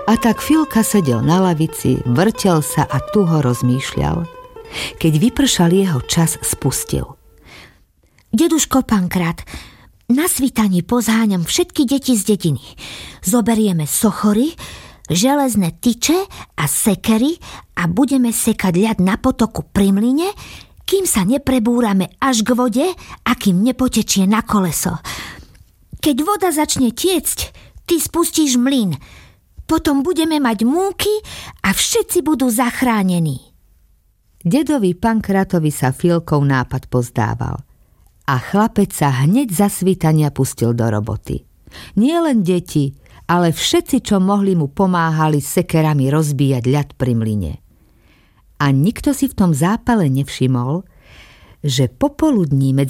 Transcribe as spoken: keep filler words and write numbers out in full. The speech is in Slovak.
A tak Filka sedel na lavici, vrtel sa a tuho rozmýšľal. Keď vypršal jeho čas, spustil. Deduško Pankrát, na svitanie pozháňam všetky deti z dediny. Zoberieme sochory, železné tyče a sekery a budeme sekať ľad na potoku pri mlyne, kým sa neprebúrame až k vode a kým nepotečie na koleso. Keď voda začne tiecť, ty spustíš mlyn. Potom budeme mať múky a všetci budú zachránení. Dedovi Pankrátovi sa Filkov nápad pozdával. A chlapec sa hneď za svitania pustil do roboty. Nie len deti, ale všetci, čo mohli, mu pomáhali sekerami rozbíjať ľad pri mlyne. A nikto si v tom zápale nevšimol, že popoludní medzi